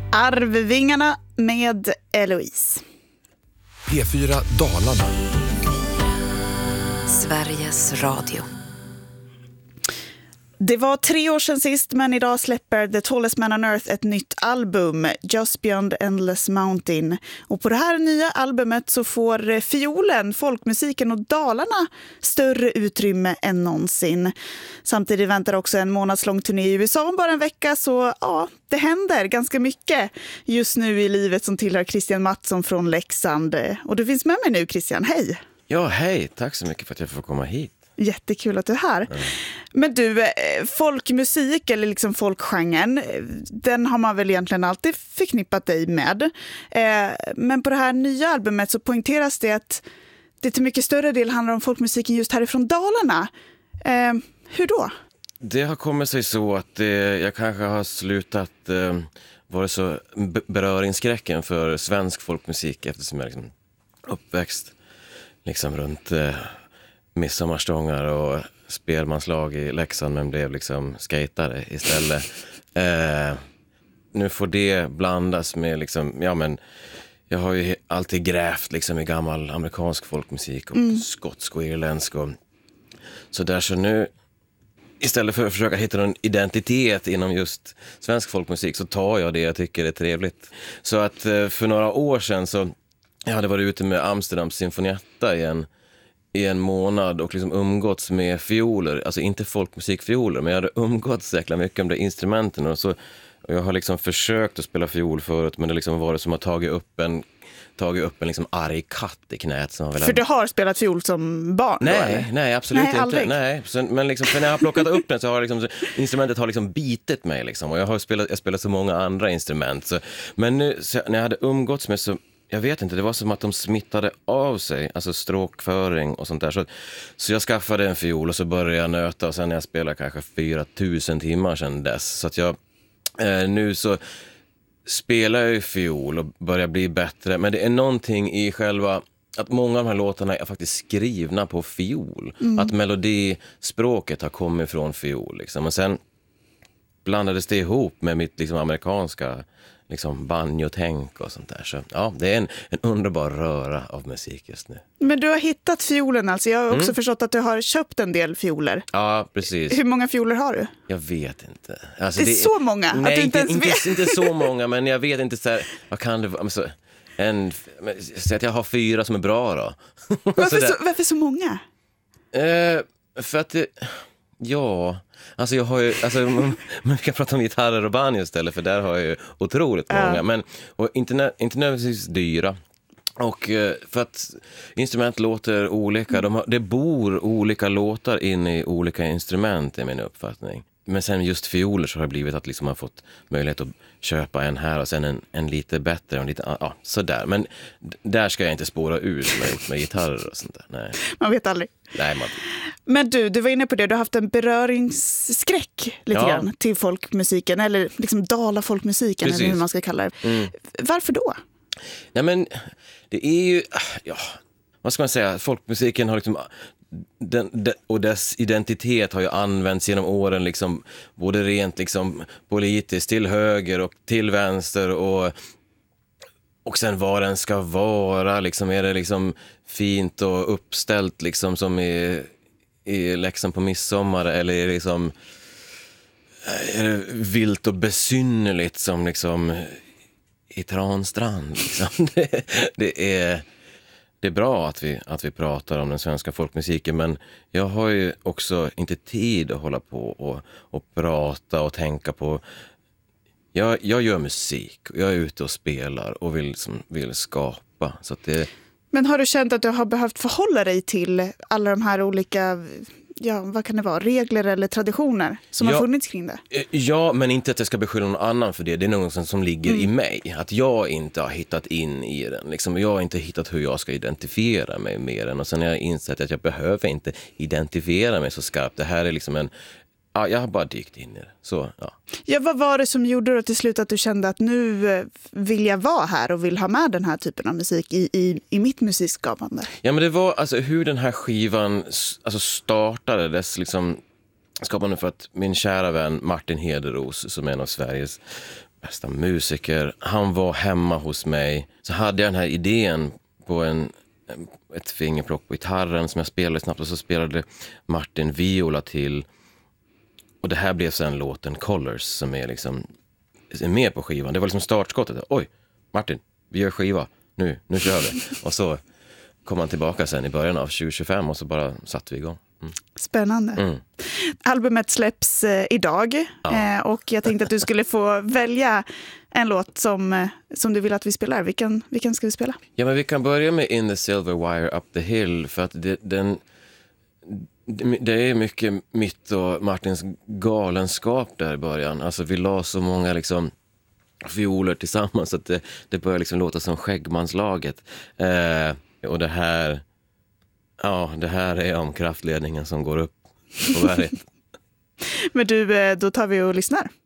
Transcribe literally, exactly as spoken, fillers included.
Arvvingarna med Eloise. P fyra Dalarna. Sveriges Radio. Det var tre år sedan sist, men idag släpper The Tallest Man on Earth ett nytt album, Just Beyond Endless Mountain. Och på det här nya albumet så får fiolen, folkmusiken och Dalarna större utrymme än någonsin. Samtidigt väntar också en månadslång turné i U S A om bara en vecka, så ja, det händer ganska mycket just nu i livet som tillhör Christian Mattsson från Leksand. Och du finns med mig nu, Christian. Hej! Ja, hej. Tack så mycket för att jag får komma hit. Jättekul att du är här. Mm. Men du, folkmusik eller liksom folkgenren, den har man väl egentligen alltid förknippat dig med. Men på det här nya albumet så poängteras det att det till mycket större del handlar om folkmusiken just härifrån Dalarna. Hur då? Det har kommit sig så att jag kanske har slutat vara så beröringsskräcken för svensk folkmusik eftersom jag är liksom uppväxt liksom runt midsommarstångar och spelmanslag i Leksand, men blev liksom skatare istället. Eh, nu får det blandas med liksom, ja men jag har ju alltid grävt liksom i gammal amerikansk folkmusik och mm. skotsk och irländsk och så där, så nu istället för att försöka hitta någon identitet inom just svensk folkmusik så tar jag det jag tycker är trevligt. Så att eh, för några år sedan så jag hade varit ute med Amsterdam Symfonietta igen i en månad och liksom umgåtts med fioler, alltså inte folkmusikfioler, men jag hade umgåtts säkert mycket om de instrumenten och så och jag har liksom försökt att spela fiol förut, men det liksom var det som att tagit upp en tagit upp en liksom arg katt i knät som För du har spelat fiol som barn? Nej, då, nej, absolut nej, inte. Aldrig. Nej, så, men liksom, för när jag har plockat upp den så har liksom, så, instrumentet har liksom bitit mig liksom, och jag har spelat, jag spelat så många andra instrument så, men nu så, när jag hade umgåtts med så jag vet inte, det var som att de smittade av sig, alltså stråkföring och sånt där. Så, så jag skaffade en fiol och så började jag nöta och sen när jag spelade kanske fyra tusen timmar sedan dess. Så att jag, eh, nu så spelar jag ju fiol och börjar bli bättre. Men det är någonting i själva, att många av de här låtarna är faktiskt skrivna på fiol. Mm. Att melodispråket har kommit från fiol liksom. Och sen blandades det ihop med mitt liksom amerikanska liksom banjo-tänk och sånt där. Så ja, det är en, en underbar röra av musik just nu. Men du har hittat fiolen alltså. Jag har också mm. förstått att du har köpt en del fioler. Ja, precis. Hur många fioler har du? Jag vet inte. Alltså, det är det, så många? Nej, att du inte, ens inte, vet. inte, inte så många, men jag vet inte så här, vad kan det vara? Så, en, så att jag har fyra som är bra då. Varför, så, varför så många? Eh, för att det... Ja, alltså jag har ju, alltså man, man kan prata om gitarrer och banjo istället, för där har jag ju otroligt många, ja. Men och inte, inte nödvändigtvis dyra. Och för att instrument låter olika, de har, det bor olika låtar in i olika instrument i min uppfattning. Men sen just fioler så har det blivit att liksom man har fått möjlighet att köpa en här och sen en, en lite bättre och en lite, ja, sådär. Men där ska jag inte spåra ut som jag har gjort med gitarrer och sånt där. Nej. Man vet aldrig. Nej, man... Men du, du var inne på det, du har haft en beröringsskräck lite ja. grann till folkmusiken, eller liksom dala folkmusiken, Precis. Eller hur man ska kalla det. Mm. Varför då? Nej, men det är ju, ja, vad ska man säga, folkmusiken har liksom... Den, den, och dess identitet har ju använts genom åren liksom, både rent liksom politiskt till höger och till vänster och, och sen vad den ska vara liksom, är det liksom fint och uppställt liksom som i, i Leksand på midsommar, eller är det liksom är det vilt och besynnerligt som liksom i Transtrand liksom. det, det är Det är bra att vi, att vi pratar om den svenska folkmusiken, men jag har ju också inte tid att hålla på och, och prata och tänka på. Jag, jag gör musik, jag är ute och spelar och vill, som, vill skapa. Så att det... Men har du känt att du har behövt förhålla dig till alla de här olika, ja, vad kan det vara, regler eller traditioner som ja, har funnits kring det? Ja, men inte att jag ska beskylla någon annan för det. Det är något som ligger mm. i mig. Att jag inte har hittat in i den. Liksom, jag har inte hittat hur jag ska identifiera mig med den. Och sen har jag insett att jag behöver inte identifiera mig så skarpt. Det här är liksom en... Ja, jag har bara dykt in i det. Så, ja. Ja, vad var det som gjorde då till slut att du kände att nu vill jag vara här och vill ha med den här typen av musik i, i, i mitt musikskapande? Ja, men det var alltså hur den här skivan alltså startade, dess liksom skapande, för att min kära vän Martin Hederos, som är en av Sveriges bästa musiker. Han var hemma hos mig. Så hade jag den här idén på en, ett fingerplock på gitarren som jag spelade snabbt, och så spelade Martin viola till. Och det här blev sen låten Colors som är liksom är med på skivan. Det var liksom startskottet. Oj, Martin, vi gör skiva. Nu, nu kör vi. Och så kom han tillbaka sen i början av tjugo tjugofem och så bara satte vi igång. Mm. Spännande. Mm. Albumet släpps eh, idag Ja. eh, och jag tänkte att du skulle få välja en låt som, eh, som du vill att vi spelar. Vilken, vilken ska vi spela? Ja, men vi kan börja med In the Silver Wire Up the Hill, för att det, den, det, det är mycket mitt och Martins galenskap där i början. Alltså vi la så många liksom fioler tillsammans att det, det börjar liksom låta som Skäggmanslaget. Eh, och det här, ja, det här är om kraftledningen som går upp på berget. Men du, eh, då tar vi och lyssnar.